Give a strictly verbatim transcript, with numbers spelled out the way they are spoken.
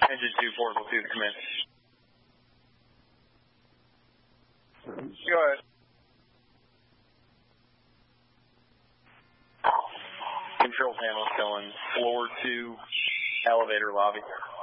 Engine two, portable two, come in. Go ahead. Control panel showing floor two, elevator lobby.